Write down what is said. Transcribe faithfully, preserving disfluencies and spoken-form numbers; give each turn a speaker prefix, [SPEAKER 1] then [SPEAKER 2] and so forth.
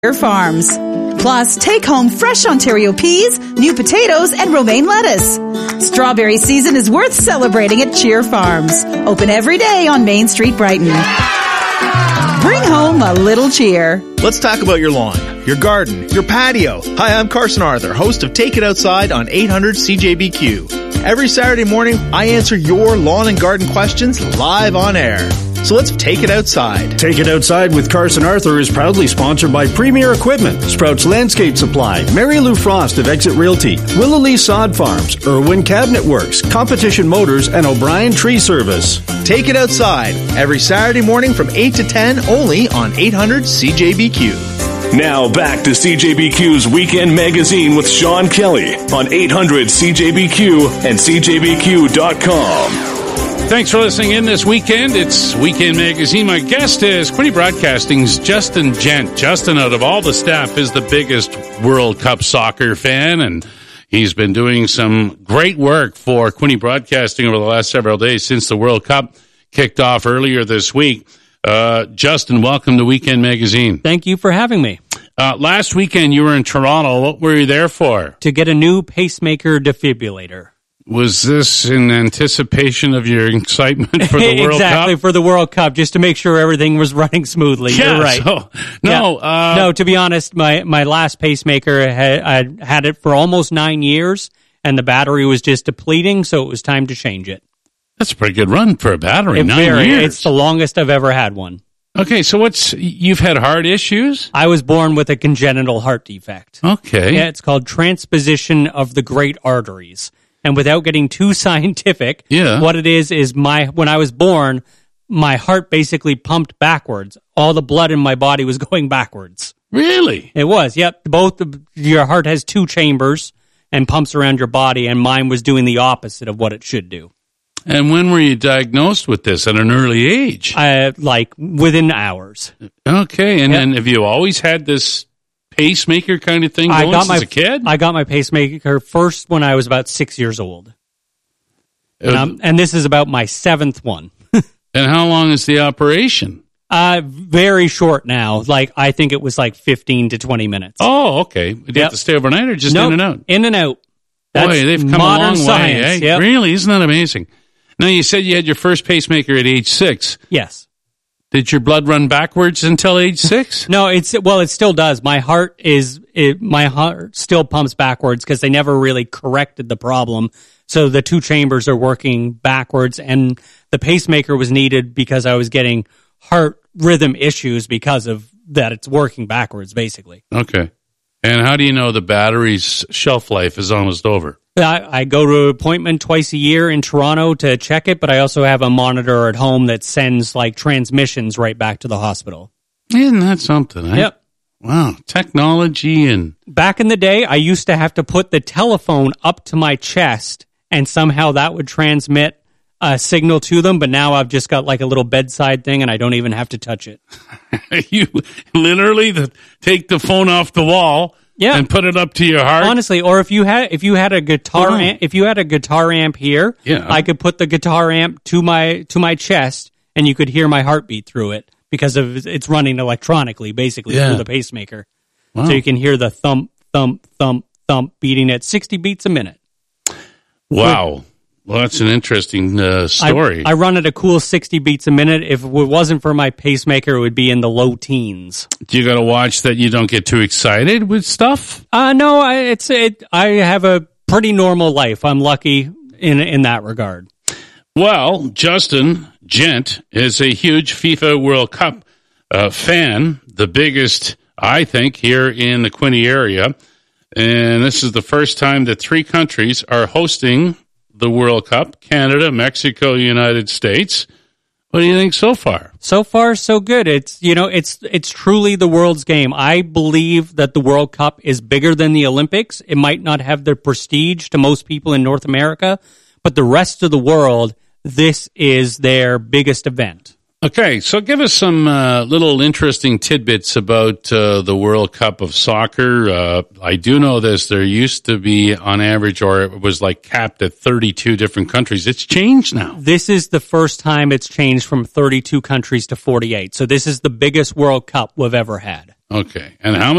[SPEAKER 1] Farms. Plus, take home fresh Ontario peas, new potatoes, and romaine lettuce. Strawberry season is worth celebrating at Cheer Farms. Open every day on Main Street, Brighton. Bring home a little cheer.
[SPEAKER 2] Let's talk about your lawn, your garden, your patio. Hi, I'm Carson Arthur, host of Take It Outside on eight hundred C J B Q. Every Saturday morning, I answer your lawn and garden questions live on air. So let's take it outside.
[SPEAKER 3] Take It Outside with Carson Arthur is proudly sponsored by Premier Equipment, Sprouts Landscape Supply, Mary Lou Frost of Exit Realty, Willow Lee Sod Farms, Irwin Cabinet Works, Competition Motors, and O'Brien Tree Service.
[SPEAKER 2] Take It Outside every Saturday morning from eight to ten only on eight hundred C J B Q.
[SPEAKER 4] Now back to C J B Q's Weekend Magazine with Sean Kelly on eight hundred C J B Q and C J B Q dot com.
[SPEAKER 5] Thanks for listening in this weekend. It's Weekend Magazine. My guest is Quinte Broadcasting's Justin Gent. Justin, out of all the staff, is the biggest World Cup soccer fan, and he's been doing some great work for Quinte Broadcasting over the last several days since the World Cup kicked off earlier this week. Uh, Justin, welcome to Weekend Magazine.
[SPEAKER 6] Thank you for having me.
[SPEAKER 5] Uh, last weekend, you were in Toronto. What were you there for?
[SPEAKER 6] To get a new pacemaker defibrillator.
[SPEAKER 5] Was this in anticipation of your excitement for the World
[SPEAKER 6] exactly,
[SPEAKER 5] Cup?
[SPEAKER 6] Exactly, for the World Cup, just to make sure everything was running smoothly.
[SPEAKER 5] Yeah,
[SPEAKER 6] You're right.
[SPEAKER 5] So, no,
[SPEAKER 6] yeah.
[SPEAKER 5] uh,
[SPEAKER 6] no. To be honest, my, my last pacemaker, had, I had it for almost nine years, and the battery was just depleting, so it was time to change it.
[SPEAKER 5] That's a pretty good run for a battery,
[SPEAKER 6] it
[SPEAKER 5] nine
[SPEAKER 6] very,
[SPEAKER 5] years.
[SPEAKER 6] It's the longest I've ever had one.
[SPEAKER 5] Okay, so what's, you've had heart issues?
[SPEAKER 6] I was born with a congenital heart defect.
[SPEAKER 5] Okay.
[SPEAKER 6] Yeah, it's called transposition of the great arteries. And without getting too scientific,
[SPEAKER 5] yeah.
[SPEAKER 6] what it is is my when I was born, my heart basically pumped backwards. All the blood in my body was going backwards.
[SPEAKER 5] Really?
[SPEAKER 6] It was, yep. Both your heart has two chambers and pumps around your body, and mine was doing the opposite of what it should do.
[SPEAKER 5] And when were you diagnosed with this? At an early age?
[SPEAKER 6] Uh, like within hours.
[SPEAKER 5] Okay, and
[SPEAKER 6] yep.
[SPEAKER 5] then have you always had this pacemaker kind of thing going
[SPEAKER 6] I got
[SPEAKER 5] since
[SPEAKER 6] my,
[SPEAKER 5] a kid?
[SPEAKER 6] I got my pacemaker first when I was about six years old. And, um, and this is about my seventh one.
[SPEAKER 5] And how long is the operation?
[SPEAKER 6] Uh, very short now. Like, I think it was like fifteen to twenty minutes.
[SPEAKER 5] Oh, okay. Did you
[SPEAKER 6] yep.
[SPEAKER 5] have to stay overnight or just
[SPEAKER 6] nope.
[SPEAKER 5] in and out?
[SPEAKER 6] In and out. That's
[SPEAKER 5] Boy, they've come a long
[SPEAKER 6] science.
[SPEAKER 5] way. Eh?
[SPEAKER 6] Yep.
[SPEAKER 5] Really? Isn't that amazing? Now, you said you had your first pacemaker at age six.
[SPEAKER 6] Yes.
[SPEAKER 5] Did your blood run backwards until age six?
[SPEAKER 6] No, it's well, it still does. My heart is it, my heart still pumps backwards because they never really corrected the problem. So the two chambers are working backwards, and the pacemaker was needed because I was getting heart rhythm issues because of that. It's working backwards, basically.
[SPEAKER 5] Okay. And how do you know the battery's shelf life is almost over?
[SPEAKER 6] I, I go to an appointment twice a year in Toronto to check it, but I also have a monitor at home that sends like transmissions right back to the hospital.
[SPEAKER 5] Isn't that something? Eh?
[SPEAKER 6] Yep.
[SPEAKER 5] Wow. Technology and...
[SPEAKER 6] Back in the day, I used to have to put the telephone up to my chest, and somehow that would transmit a signal to them, but now I've just got like a little bedside thing, and I don't even have to touch it.
[SPEAKER 5] You literally the, take the phone off the wall...
[SPEAKER 6] Yeah.
[SPEAKER 5] And put it up to your heart.
[SPEAKER 6] Honestly, or if you had if you had a guitar
[SPEAKER 5] oh.
[SPEAKER 6] amp, if you had a guitar amp here,
[SPEAKER 5] yeah.
[SPEAKER 6] I could put the guitar amp to my to my chest, and you could hear my heartbeat through it because of it's running electronically, basically
[SPEAKER 5] yeah.
[SPEAKER 6] through the pacemaker.
[SPEAKER 5] Wow.
[SPEAKER 6] So you can hear the thump, thump, thump, thump beating at sixty beats a minute.
[SPEAKER 5] Wow. Well, that's an interesting uh, story.
[SPEAKER 6] I, I run at a cool sixty beats a minute. If it wasn't for my pacemaker, it would be in the low teens.
[SPEAKER 5] Do you got to watch that you don't get too excited with stuff?
[SPEAKER 6] Uh, no, I, it's it. I have a pretty normal life. I'm lucky in in that regard.
[SPEAKER 5] Well, Justin Gent is a huge FIFA World Cup uh, fan, the biggest, I think, here in the Quinte area. And this is the first time that three countries are hosting the World Cup: Canada, Mexico, United States. What do you think so far?
[SPEAKER 6] So far, so good. It's, you know, it's it's truly the world's game. I believe that the World Cup is bigger than the Olympics. It might not have the prestige to most people in North America, but the rest of the world, this is their biggest event.
[SPEAKER 5] Okay, so give us some uh, little interesting tidbits about uh, the World Cup of Soccer. Uh, I do know this. There used to be, on average, or it was like capped at thirty-two different countries. It's changed now.
[SPEAKER 6] This is the first time it's changed from thirty-two countries to forty-eight. So this is the biggest World Cup we've ever had.
[SPEAKER 5] Okay. And how